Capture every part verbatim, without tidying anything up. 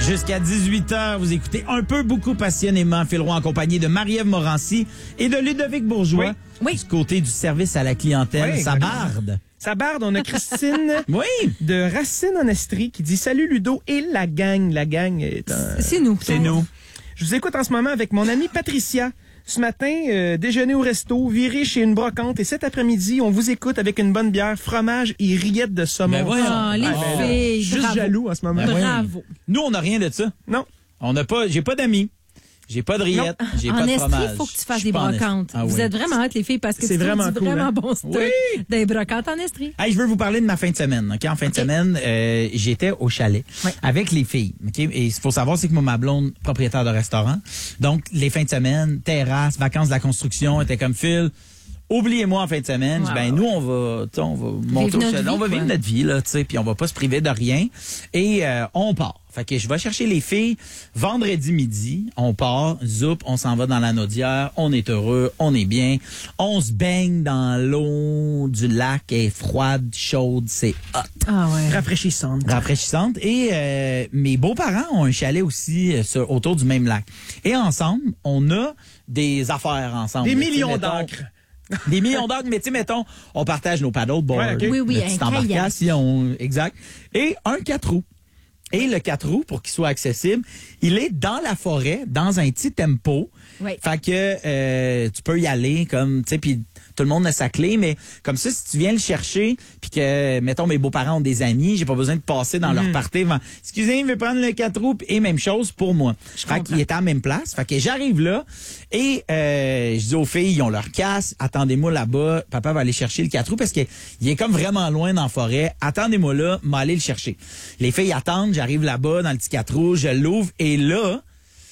Jusqu'à dix-huit heures, vous écoutez un peu beaucoup passionnément Phil Roy en compagnie de Marie-Ève Morancy et de Ludovic Bourgeois. Oui. Du côté du service à la clientèle, Oui, ça barde. Ça barde, on a Christine Oui. de Racine en Estrie qui dit « Salut Ludo et la gang ». La gang est un... C'est nous. C'est nous. Je vous écoute en ce moment avec mon amie Patricia. Ce matin, euh, déjeuner au resto, viré chez une brocante et cet après-midi, on vous écoute avec une bonne bière, fromage et rillettes de saumon. Ben voyons. Ah, les Ah, ben là, filles, Je suis juste bravo. jaloux en ce moment. Ben oui. Bravo. Nous, on n'a rien de ça. Non. On n'a pas, j'ai pas d'amis. J'ai pas de rillettes. J'ai En pas de Estrie, fromage. il faut que tu Je fasses suis des pas en Estrie. brocantes. Ah Vous oui. êtes vraiment hâte, les filles, parce que C'est tu vraiment trouves du cool, vraiment hein? bon stock Oui. des brocantes en Estrie. Hey, je veux vous parler de ma fin de semaine. Ok, en fin de semaine, euh, j'étais au chalet Oui. avec les filles. Ok, et il faut savoir c'est que moi, ma blonde propriétaire de restaurant. Donc les fins de semaine, terrasse, vacances de la construction, était comme Phil. Oubliez-moi en fin de semaine. Wow. Je dis, ben nous on va, tu sais, on va monter au notre chalet, vie, on va quoi. vivre notre vie là, tu sais, puis on va pas se priver de rien. Et euh, on part. Fait que je vais chercher les filles vendredi midi. On part, zoup, on s'en va dans la Naudière. On est heureux, on est bien. On se baigne dans l'eau du lac, elle est froide, chaude, c'est hot. Ah ouais. Rafraîchissante. Rafraîchissante. Et euh, mes beaux-parents ont un chalet aussi euh, sur- autour du même lac. Et ensemble, on a des affaires ensemble. Des Tu sais, millions mettons, d'acres. Des millions d'acres, mais tu sais, mettons, on partage nos paddleboards. Ouais, ok. Oui, oui, une un petite kayak. embarcation, exact. Et un quatre roues. Et le quatre roues, pour qu'il soit accessible, il est dans la forêt, dans un petit tempo. Oui. Fait que euh, tu peux y aller comme, tu sais, puis tout le monde a sa clé, mais comme ça, si tu viens le chercher, puis que, mettons, mes beaux-parents ont des amis, j'ai pas besoin de passer dans leur party. Vent, excusez, je vais prendre le quatre roues, et même chose pour moi. Fait qu'il est à la même place. Fait que j'arrive là, et euh, je dis aux filles, ils ont leur casse, attendez-moi là-bas, papa va aller chercher le quatre roues, parce que il est comme vraiment loin dans la forêt, attendez-moi là, m'aller le chercher. Les filles attendent, j'arrive là-bas, dans le petit quatre roues, je l'ouvre, et là,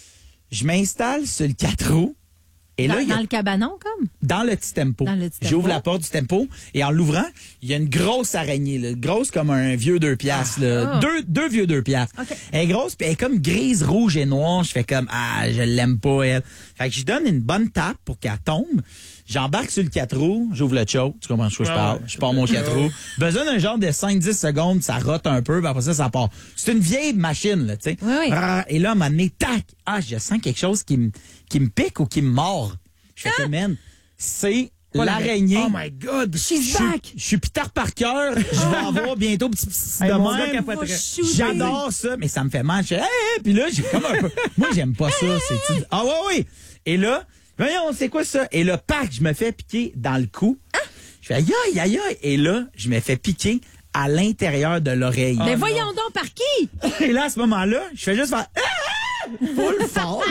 je m'installe sur le quatre roues, et Dans, là, il y a dans le cabanon, comme? dans le petit tempo. Dans le petit tempo. J'ouvre la porte du tempo et en l'ouvrant, il y a une grosse araignée, là, grosse comme un vieux deux piastres. Là. Ah. Deux, deux vieux deux piastres. OK. Elle est grosse, puis elle est comme grise, rouge et noire. Je fais comme, ah, je l'aime pas, elle. Fait que je donne une bonne tape pour qu'elle tombe. J'embarque sur le quatre roues, j'ouvre le choke, tu comprends ce que je Ah parle? ouais. Je pars mon quatre roues. Besoin d'un genre de cinq dix secondes, ça rote un peu, puis après ça, ça part. C'est une vieille machine, là, tu sais. Oui, oui. Ah, et là, à un moment donné, tac! Ah, je sens quelque chose qui me, qui me pique ou qui me mord. Je fais que, man, c'est Pas la- l'araignée. Oh my God. She's Je suis- back! Je suis Peter Parker. Je vais avoir bientôt petit petit Hey, de mon gars même. capoterait. Va shooter. J'adore ça, mais ça me fait mal. Je fais, hey, hey, puis là, j'ai comme un peu. Moi, j'aime pas ça. C'est ah ouais, ouais. Et là, voyons, c'est quoi ça? Et là, pack, je me fais piquer dans le cou. Je fais aïe, aïe, aïe, aïe. Et là, je me fais piquer à l'intérieur de l'oreille. Mais non. voyons donc, par qui? Et là, à ce moment-là, je fais juste faire ah! Full fort.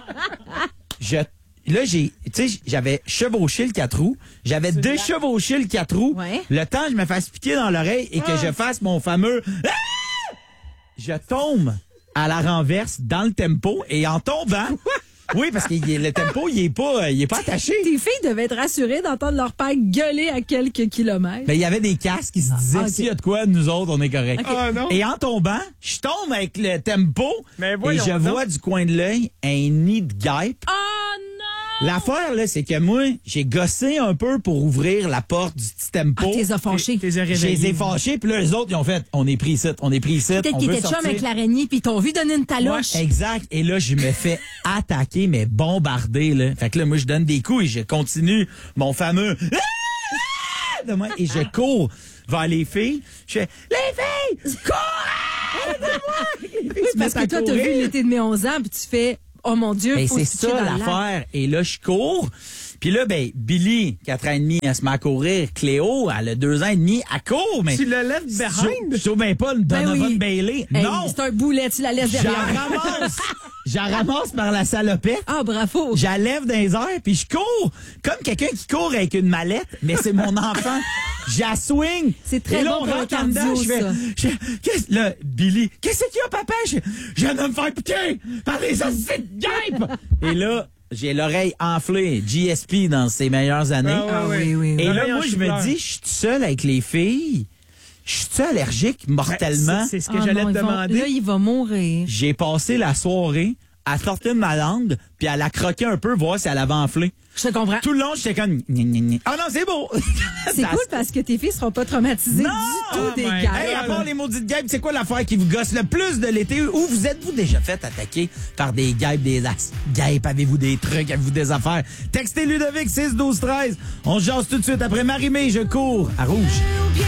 Je Là, j'ai, tu sais, j'avais chevauché le quatre roues, j'avais déchevauché le quatre roues. Ouais. Le temps que je me fasse piquer dans l'oreille et que je fasse mon fameux ah! Je tombe à la renverse dans le tempo et en tombant, oui, parce que il est- le tempo, il est pas, il est pas attaché. Tes filles devaient être rassurées d'entendre leur père gueuler à quelques kilomètres. Mais il y avait des casques qui se disaient, Ah, ok. s'il y a de quoi, nous autres, on est corrects. Ok. Ah non. Et en tombant, je tombe avec le tempo Mais et voyons je donc. vois du coin de l'œil un nid de guêpe. Oh non! L'affaire, là, c'est que moi, j'ai gossé un peu pour ouvrir la porte du petit tempo. Ah, t'es as fâchés. T'es Je les ai réveillé. fâchés, puis là, les autres, ils ont fait, on est pris ici, on est pris ici, Peut-être on qu'ils veut étaient chum sortir. avec l'araignée, puis ils t'ont vu donner une taloche. Exact. Et là, je me fais attaquer, mais bombarder, là. Fait que là, moi, je donne des coups et je continue mon fameux Ah! de moi, et je cours vers les filles. Je fais, les filles, courez! Oui, parce que toi, t'as vu l'été de mes onze ans, puis tu fais, oh mon Dieu, Ben, faut c'est se pitcher ça dans le lac. l'affaire. Et là, je cours. Puis là, ben, Billy, quatre ans et demi, elle se met à courir. Cléo, elle a deux ans et demi, elle court. Mais Tu le lèves behind? Je trouve bien pas une Ben Donovan oui. Bailey. Hey, non! c'est un boulet, tu la laisses J'en derrière. ramasse. J'en ramasse par la salopette. Ah, bravo. J'enlève dans les airs, puis je cours comme quelqu'un qui court avec une mallette, mais c'est mon enfant. J'la swing. C'est très Et là, bon on pour le rentre en dedans, cardio, je fais, ça. je fais, qu'est-ce, là, Billy, qu'est-ce qu'il y a, papa? Je, je viens de me faire piquer par les hosties de guêpes. Et là, j'ai l'oreille enflée, G S P dans ses meilleures années. Ah, oui, oui, oui. Et là, L'oreille en moi, je chou-fleur. me dis, je suis tout seul avec les filles. Je suis allergique mortellement. Ben, C'est c'est ce que Ah j'allais non, te ils vont- demander. Là, il va mourir. J'ai passé la soirée elle sortait de ma langue, puis elle a croqué un peu, voir si elle avait enflé. Je te comprends. Tout le long, j'étais comme... Gna, gna, gna. Ah non, c'est beau! C'est cool parce que tes filles seront pas traumatisées Non! du tout Oh des my guêpes. Hey, à part les maudites guêpes, c'est quoi l'affaire qui vous gosse le plus de l'été? Où vous êtes-vous déjà fait attaquer par des guêpes, des as guêpes? Avez-vous des trucs? Avez-vous des affaires? Textez Ludovic six douze treize. On se jase tout de suite après Marie-Mé, je cours à Rouge.